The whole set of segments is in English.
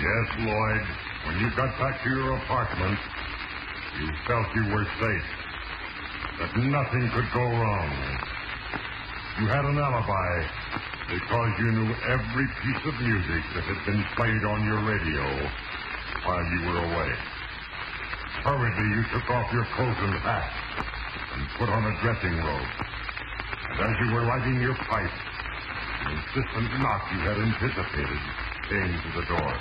Yes, Lloyd. When you got back to your apartment, you felt you were safe. That nothing could go wrong. You had an alibi because you knew every piece of music that had been played on your radio while you were away. Hurriedly, you took off your coat and hat and put on a dressing robe. And as you were lighting your pipe, the insistent knock you had anticipated came to the door.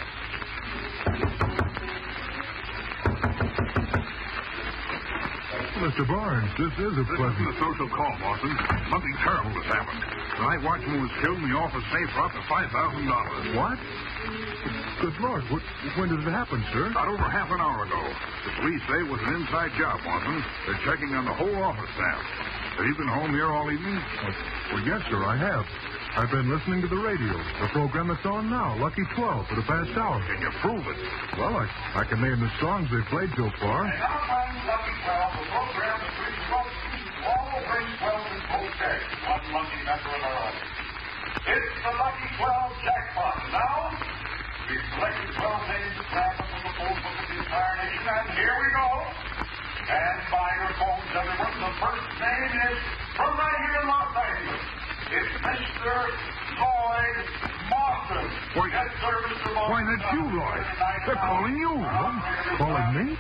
Mr. Barnes, this is a pleasant... This is a social call, Watson. Something terrible has happened. The night watchman was killed and the office safe robbed of $5,000. What? Good Lord, when did it happen, sir? About over half an hour ago. The police say it was an inside job, Watson. They're checking on the whole office staff. Have you been home here all evening? Well, yes, sir, I have. I've been listening to the radio, the program that's on now, Lucky 12, for the past hour. Can you prove it? Well, I can name the songs they've played so far. And now finds Lucky 12, the program that brings all brings 12 in full day. One lucky member of our audience. It's the Lucky 12 jackpot. Now, we've selected 12 names of travelers from the full book of the entire nation, and here we go. And by your phones, everyone, the first name is from right here in Los Angeles. It's Mr. Lloyd Mawson. Why, yes, sir, Mr. Mawson. Why, that's you, Lloyd. They're calling you. Calling me?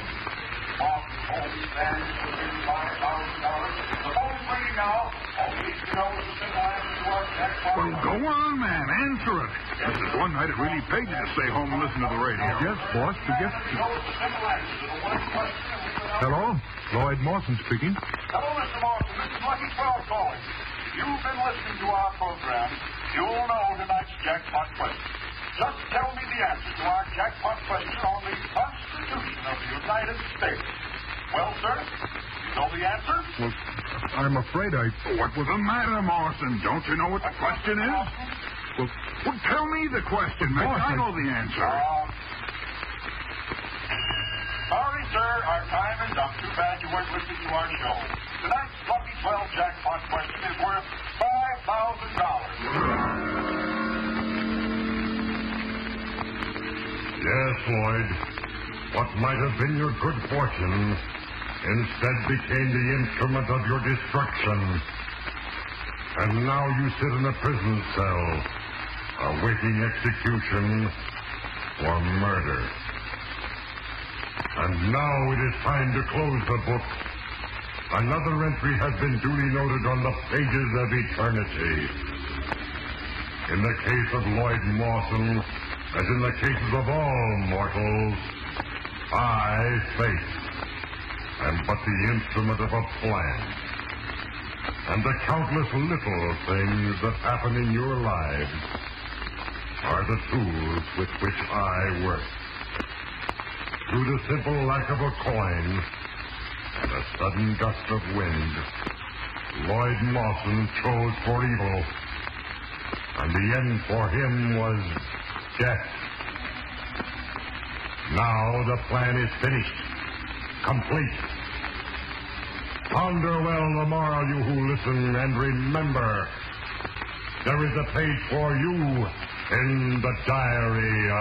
Well, go on, man. Answer it. This is one night it really paid you to stay home and listen to the radio. Yes, boss. Hello? Lloyd Mawson speaking. Hello, Mr. Mawson. This is Lucky 12 calling. You've been listening to our program. You'll know tonight's jackpot question. Just tell me the answer to our jackpot question on the Constitution of the United States. Well, sir, you know the answer? Well, I'm afraid I... What was the matter, Morrison? Don't you know what the question is? Well, tell me the question, man. I know the answer. Sorry, sir. Our time is up. Too bad you weren't listening to our show. Tonight's Lucky 12 jackpot question is worth $5,000. Yes, Lloyd. What might have been your good fortune instead became the instrument of your destruction. And now you sit in a prison cell, awaiting execution for murder. And now it is time to close the book. Another entry has been duly noted on the pages of eternity. In the case of Lloyd Mawson, as in the cases of all mortals, I, Fate, am but the instrument of a plan. And the countless little things that happen in your lives are the tools with which I work. Through the simple lack of a coin and a sudden gust of wind, Lloyd Mawson chose for evil, and the end for him was death. Now the plan is finished, complete. Ponder well the moral, you who listen, and remember, there is a page for you in the diary